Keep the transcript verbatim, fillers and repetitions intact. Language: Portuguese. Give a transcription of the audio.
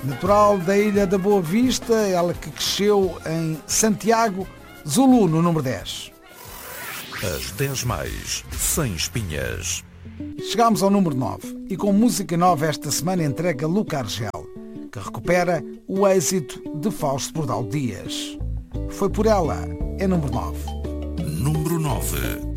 Natural da Ilha da Boa Vista, ela que cresceu em Santiago, Zulu no número dez. As dez mais, sem espinhas. Chegámos ao número nove e com música nova esta semana entrega Luca Argel, que recupera o êxito de Fausto Bordal Dias. Foi por ela, é número nove. Número nove.